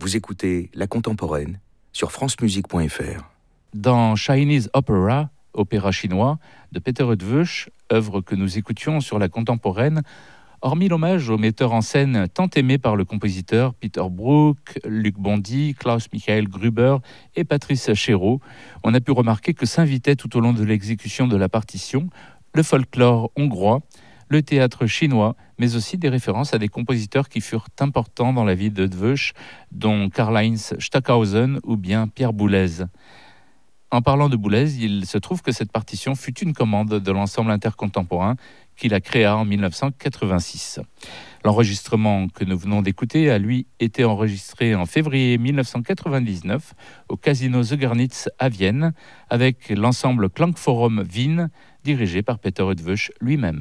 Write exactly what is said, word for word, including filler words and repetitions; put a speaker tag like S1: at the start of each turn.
S1: Vous écoutez La Contemporaine sur francemusique point f r.
S2: Dans Chinese Opera, opéra chinois, de Peter Eötvös, œuvre que nous écoutions sur La Contemporaine, hormis l'hommage au metteur en scène tant aimé par le compositeur Peter Brook, Luc Bondy, Klaus-Michael Gruber et Patrice Chéreau, on a pu remarquer que s'invitait tout au long de l'exécution de la partition le folklore hongrois, le théâtre chinois, mais aussi des références à des compositeurs qui furent importants dans la vie d'Eötvös, dont Karlheinz Stockhausen ou bien Pierre Boulez. En parlant de Boulez, il se trouve que cette partition fut une commande de l'ensemble intercontemporain qu'il a créé en dix-neuf cent quatre-vingt-six. L'enregistrement que nous venons d'écouter a lui été enregistré en février dix-neuf cent quatre-vingt-dix-neuf au Casino Zögernitz à Vienne avec l'ensemble Klangforum Wien dirigé par Peter Eötvös lui-même.